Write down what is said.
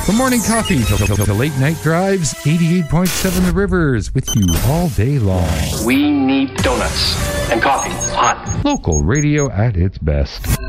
From morning coffee to late night drives, 88.7 The Rivers with you all day long. We need donuts and coffee hot. Local radio at its best.